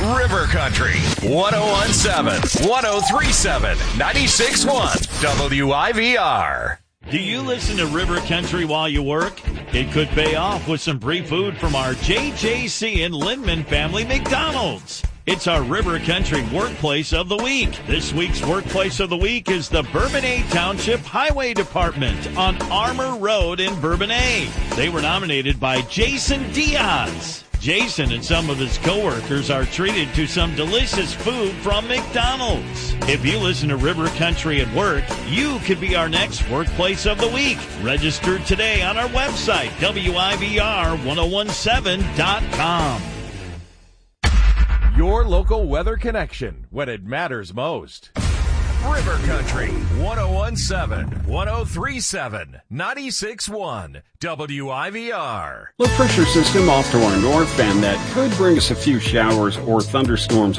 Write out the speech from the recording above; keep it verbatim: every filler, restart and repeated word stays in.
River Country, one oh one seven, one oh three seven, ninety-six one, W I V R. Do you listen to River Country while you work? It could pay off with some free food from our J J C and Lindman family McDonald's. It's our River Country Workplace of the Week. This week's Workplace of the Week is the Bourbonnais Township Highway Department on Armour Road in Bourbonnais. They were nominated by Jason Diaz. Jason and some of his coworkers are treated to some delicious food from McDonald's. If you listen to River Country at work, you could be our next Workplace of the Week. Register today on our website, W I V R ten seventeen dot com. Your local weather connection when it matters most. River Country, one oh one seven, one oh three seven, ninety-six one, W I V R. Low pressure system off to our north, and that could bring us a few showers or thunderstorms